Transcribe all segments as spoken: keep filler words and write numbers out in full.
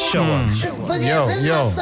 Show 'em. Yo, yo.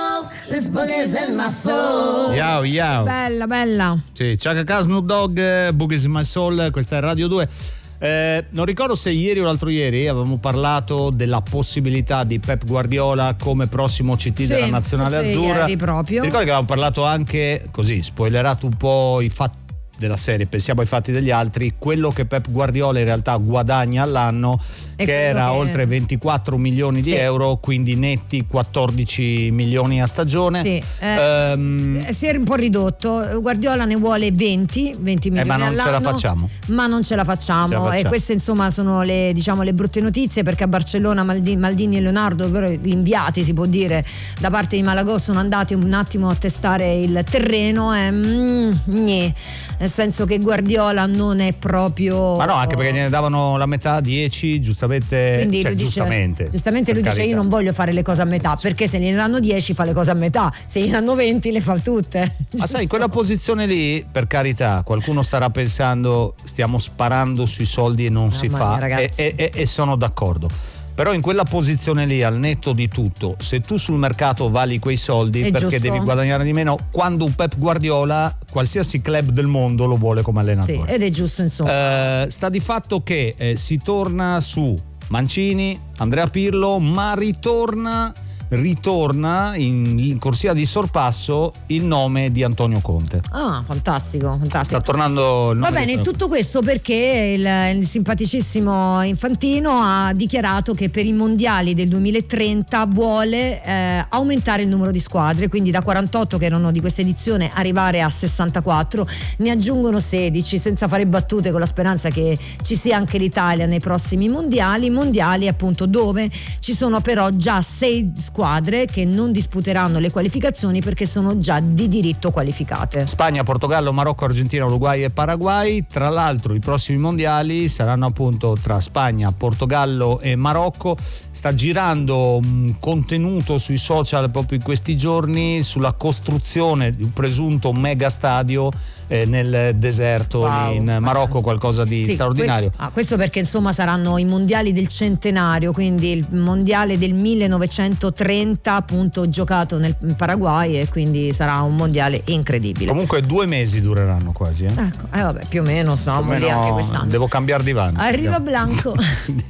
Yo, yo. Bella, bella. Sì, Chaka Khan, Snoop Dogg, Boogies in My Soul, questa è Radio due. Eh, non ricordo se ieri o l'altro ieri avevamo parlato della possibilità di Pep Guardiola come prossimo C T sì, della nazionale sì, azzurra. Ieri proprio. Ti ricordi che avevamo parlato anche, così, spoilerato un po' i fatti della serie, pensiamo ai fatti degli altri, quello che Pep Guardiola in realtà guadagna all'anno, e che era che... oltre ventiquattro milioni sì. di euro, quindi netti quattordici milioni a stagione. Sì. Eh, um, si è un po' ridotto. Guardiola ne vuole venti milioni eh, ma non all'anno, ce la facciamo. Ma non ce la facciamo, ce la facciamo. E queste insomma sono le, diciamo, le brutte notizie, perché a Barcellona Maldini, Maldini e Leonardo, ovvero gli inviati si può dire da parte di Malagò, sono andati un attimo a testare il terreno e mm, nel senso che Guardiola non è proprio, ma no, anche perché gliene davano la metà, dieci, giustamente. Quindi cioè, lui giustamente dice, giustamente lui dice: io non voglio fare le cose a metà, perché se gliene danno dieci fa le cose a metà, se gliene danno venti le fa tutte. Ma sai, quella posizione lì, per carità, qualcuno starà pensando stiamo sparando sui soldi e non Mamma si fa mia, e, e, e sono d'accordo. Però in quella posizione lì, al netto di tutto, se tu sul mercato vali quei soldi, è perché giusto. Devi guadagnare di meno, quando un Pep Guardiola qualsiasi club del mondo lo vuole come allenatore. Sì, ed è giusto, insomma. Eh, sta di fatto che eh, si torna su Mancini, Andrea Pirlo, ma ritorna ritorna in, in corsia di sorpasso il nome di Antonio Conte. Ah, fantastico, fantastico. Sta tornando il nome. Va bene, di... tutto questo perché il, il simpaticissimo Infantino ha dichiarato che per i mondiali del duemilatrenta vuole eh, aumentare il numero di squadre, quindi da quarantotto che erano di questa edizione arrivare a sessantaquattro, ne aggiungono sedici, senza fare battute, con la speranza che ci sia anche l'Italia nei prossimi mondiali, mondiali appunto dove ci sono però già sei squadre squadre che non disputeranno le qualificazioni perché sono già di diritto qualificate. Spagna, Portogallo, Marocco, Argentina, Uruguay e Paraguay. Tra l'altro i prossimi mondiali saranno appunto tra Spagna, Portogallo e Marocco. Sta girando un contenuto sui social proprio in questi giorni sulla costruzione di un presunto mega stadio eh, nel deserto wow. lì in Marocco, qualcosa di sì, straordinario. Que- ah, questo perché insomma saranno i mondiali del centenario, quindi il mondiale del millenovecentotrenta appunto giocato nel Paraguay, e quindi sarà un mondiale incredibile. Comunque due mesi dureranno quasi. Eh? Ecco, eh vabbè, più o meno stiamo lì anche quest'anno. Devo cambiare divano. Arriva Blanco.